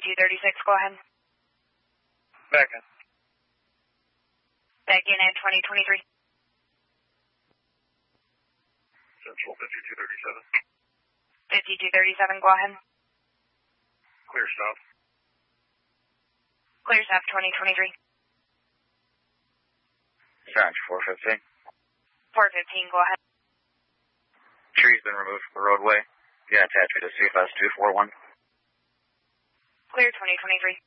5236, go ahead. Back in. Back in at 2023. Central 5237. 5237, go ahead. Clear stop. Clear stop 2023. Sarge 415. 415, go ahead. Tree's been removed from the roadway. Yeah, attach me to CFS 241. Clear 2023.